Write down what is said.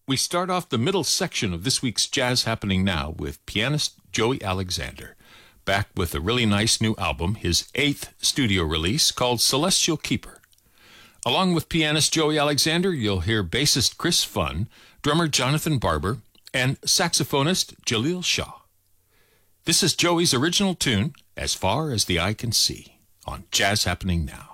We start off the middle section of this week's Jazz Happening Now with pianist Joey Alexander, back with a really nice new album, his 8th studio release called Celestial Keeper. Along with pianist Joey Alexander, you'll hear bassist Chris Funn, drummer Jonathan Barber, and saxophonist Jaleel Shah. This is Joey's original tune, As Far as the Eye Can See, on Jazz Happening Now.